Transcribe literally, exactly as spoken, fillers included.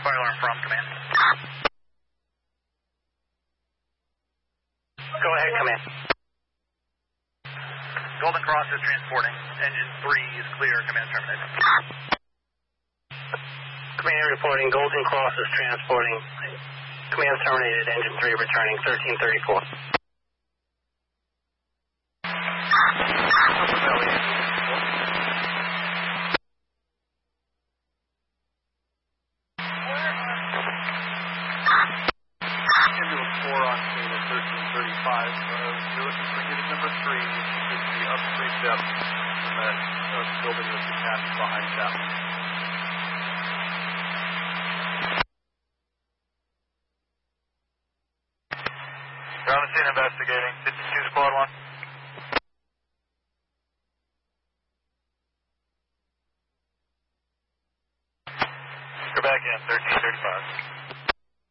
Fire alarm from command. Go ahead, command. Golden Cross is transporting. Engine three is clear. Command terminated. Command reporting. Golden Cross is transporting. Command terminated. Engine three returning. thirteen thirty-four. Ambulance four on scene at thirteen thirty-five. Uh, you're looking for unit number three, which is the upstream depth from that uh, building that's attached behind Chapman. You're on the scene investigating. fifty-two squad one. You're back in, thirteen thirty-five.